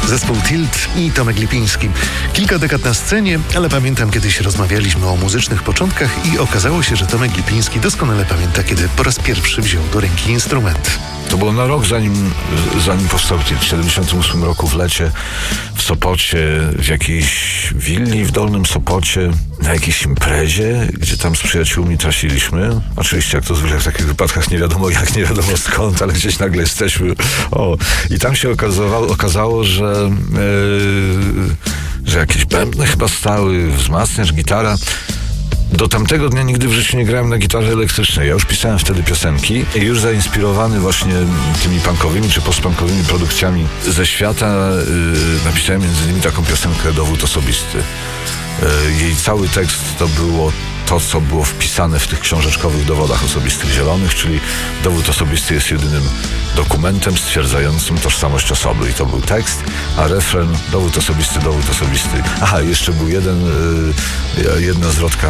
Zespół Tilt i Tomek Lipiński. Kilka dekad na scenie, ale pamiętam, kiedyś rozmawialiśmy o muzycznych początkach i okazało się, że Tomek Lipiński doskonale pamięta, kiedy po raz pierwszy wziął do ręki instrument. To było na rok, zanim powstał Tilt. W 1978 roku w lecie w Sopocie, w jakiejś willi w Dolnym Sopocie, na jakiejś imprezie, gdzie tam z przyjaciółmi trasiliśmy. Oczywiście, jak to zwykle w takich wypadkach, nie wiadomo jak, nie wiadomo skąd, ale gdzieś nagle jesteśmy. I tam się okazało, że jakieś bębny chyba stały, wzmacniacz, gitara. Do tamtego dnia nigdy w życiu nie grałem na gitarze elektrycznej. Ja już pisałem wtedy piosenki i już zainspirowany właśnie tymi punkowymi czy postpunkowymi produkcjami ze świata napisałem między innymi taką piosenkę Dowód osobisty. Jej cały tekst to było to, co było wpisane w tych książeczkowych dowodach osobistych zielonych, czyli dowód osobisty jest jedynym dokumentem stwierdzającym tożsamość osoby. I to był tekst, a refren dowód osobisty, dowód osobisty. Aha, jeszcze był jedna zwrotka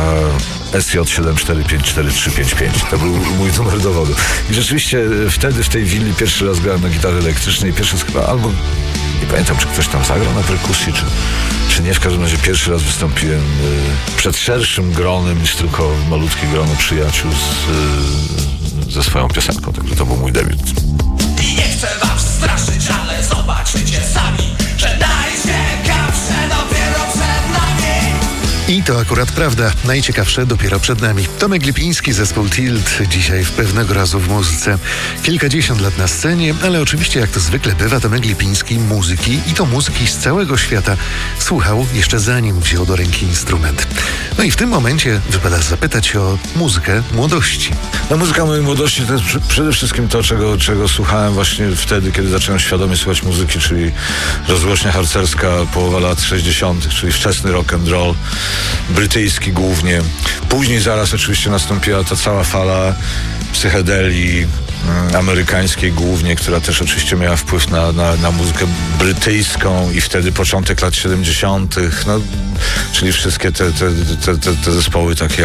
SJ7454355. To był mój numer dowodu. I rzeczywiście wtedy w tej willi pierwszy raz grałem na gitarze elektrycznej. Pierwszy raz chyba albo nie pamiętam, czy ktoś tam zagrał na perkusji, czy nie. W każdym razie pierwszy raz wystąpiłem przed szerszym gronem niż tylko malutkie grono przyjaciół ze swoją piosenką. Także to był mój debiut. I nie chcę was straszyć, ale zobaczycie sami, że najciekawsze dopiero przed nami. I to akurat prawda. Najciekawsze dopiero przed nami. Tomek Lipiński, zespół Tilt, dzisiaj w Pewnego razu w muzyce. Kilkadziesiąt lat na scenie, ale oczywiście jak to zwykle bywa, Tomek Lipiński muzyki i to muzyki z całego świata słuchał jeszcze zanim wziął do ręki instrument. No i w tym momencie wypada zapytać o muzykę młodości. No, muzyka mojej młodości to jest przede wszystkim to, czego słuchałem właśnie wtedy, kiedy zacząłem świadomie słuchać muzyki, czyli rozgłośnia harcerska, połowa lat 60., czyli wczesny rock and roll, brytyjski głównie. Później zaraz oczywiście nastąpiła ta cała fala psychedelii amerykańskiej głównie, która też oczywiście miała wpływ na muzykę brytyjską i wtedy początek lat 70., no, czyli wszystkie te zespoły takie